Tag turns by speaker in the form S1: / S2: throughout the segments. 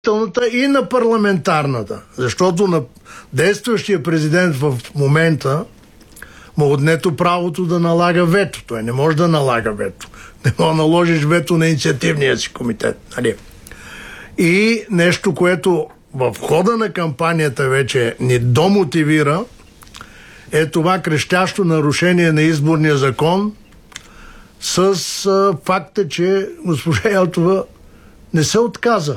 S1: и на парламентарната. Защото на действащия президент в момента му отнето правото да налага вето. Той не може да налага вето. Не може да наложиш вето на инициативния си комитет. Нали? И нещо, което в хода на кампанията вече ни домотивира, е това крещящо нарушение на изборния закон с факта, че госпожа Йотова не се отказа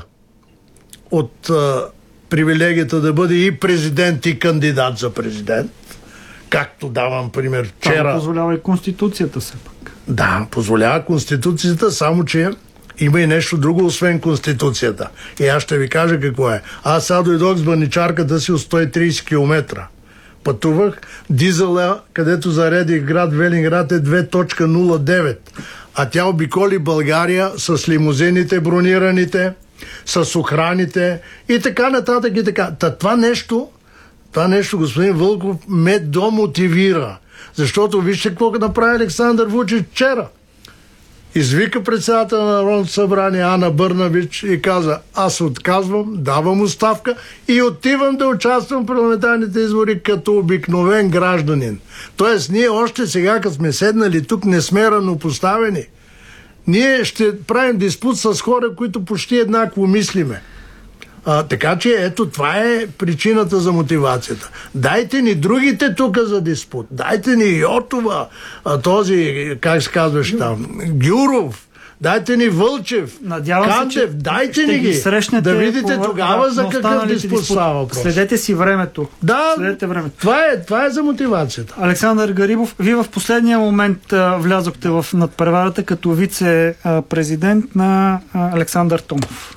S1: от привилегията да бъде и президент, и кандидат за президент, както давам пример вчера.
S2: Това позволява и Конституцията все пак.
S1: Да, позволява Конституцията, само че има и нещо друго, освен Конституцията. И аз ще ви кажа какво е. Аз сега дойдох с баничарката си от 130 км. Пътувах, дизела, където заредих град Велинград е 2.09, а тя обиколи България с лимузините бронираните, с охраните и така нататък и така. Това нещо, господин Вълков, ме домотивира. Защото вижте какво направи Александър Вучич вчера. Извика председател на Народното събрание Ана Бърнавич и каза: аз отказвам, давам оставка и отивам да участвам в парламентарните избори като обикновен гражданин. Тоест, ние още сега, като сме седнали тук, не сме равнопоставени. Ние ще правим диспут с хора, които почти еднакво мислиме. Така че ето това е причината за мотивацията. Дайте ни другите тук за диспут. Дайте ни Йотова, този, как се казваш там, Гюров, дайте ни Вълчев, Кандев, дайте ни ги, да видите тогава за какъв диспут става въпрос.
S2: Следете си времето.
S1: Да,
S2: следете времето.
S1: Това е за мотивацията.
S2: Александър Гарибов, вие в последния момент влязохте в надпреварата като вице-президент на Александър Томов.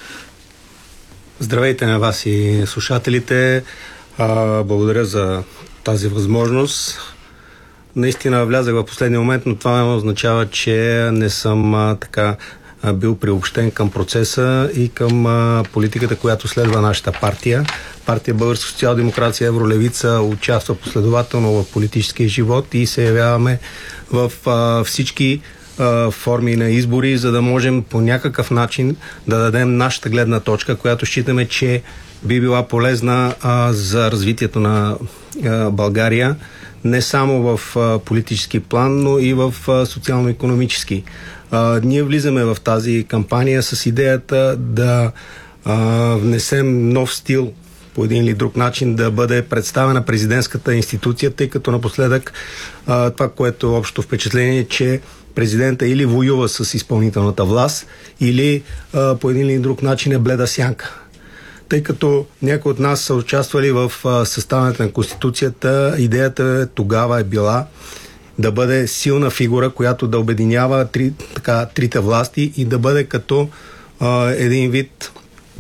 S3: Здравейте на вас и слушателите. Благодаря за тази възможност. Наистина влязах в последния момент, но това не означава, че не съм бил приобщен към процеса и към политиката, която следва нашата партия. Партия Българска социал-демокрация Евролевица участва последователно в политическия живот и се явяваме в всички форми на избори, за да можем по някакъв начин да дадем нашата гледна точка, която считаме, че би била полезна за развитието на България, не само в политически план, но и в социално-икономически. Ние влизаме в тази кампания с идеята да внесем нов стил по един или друг начин, да бъде представена президентската институция, тъй като напоследък това, което е общо впечатление, е, че президента или воюва с изпълнителната власт, или по един или друг начин е бледа сянка. Тъй като някои от нас са участвали в съставянето на Конституцията, идеята тогава е била да бъде силна фигура, която да обединява трите власти и да бъде като един вид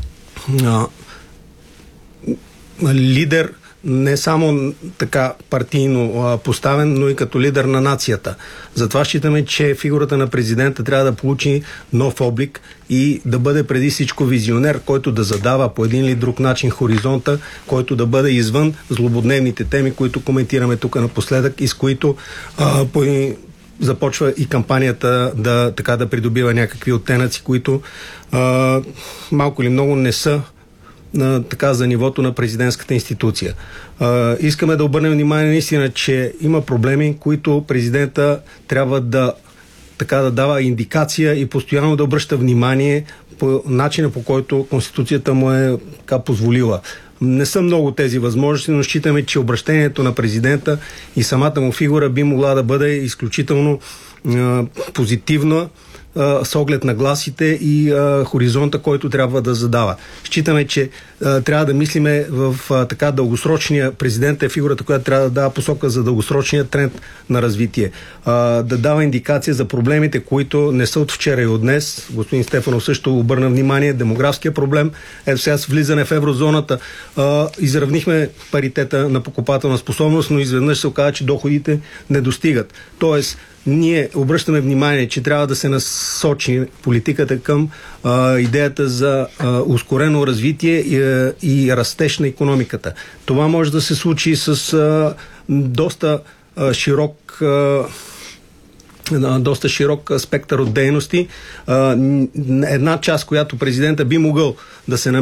S3: лидер, не само така партийно поставен, но и като лидер на нацията. Затова считаме, че фигурата на президента трябва да получи нов облик и да бъде преди всичко визионер, който да задава по един или друг начин хоризонта, който да бъде извън злободневните теми, които коментираме тук напоследък и с които започва и кампанията да придобива някакви оттенъци, които малко или много не са за нивото на президентската институция. Искаме да обърнем внимание наистина, че има проблеми, които президента трябва да дава индикация и постоянно да обръща внимание по начина, по който Конституцията му е позволила. Не са много тези възможности, но считаме, че обращението на президента и самата му фигура би могла да бъде изключително позитивна с оглед на гласите и хоризонта, който трябва да задава. Считаме, че трябва да мислиме в дългосрочния президент е фигурата, която трябва да дава посока за дългосрочния тренд на развитие. Да дава индикация за проблемите, които не са от вчера и от днес. Господин Стефанов също обърна внимание. Демографския проблем. Ето сега с влизане в еврозоната изравнихме паритета на покупателна способност, но изведнъж се оказа, че доходите не достигат. Тоест, ние обръщаме внимание, че трябва да се насочи политиката към идеята за ускорено развитие и растеж на икономиката. Това може да се случи с доста широк доста широк спектър от дейности. Една част, която президента би могъл да се намери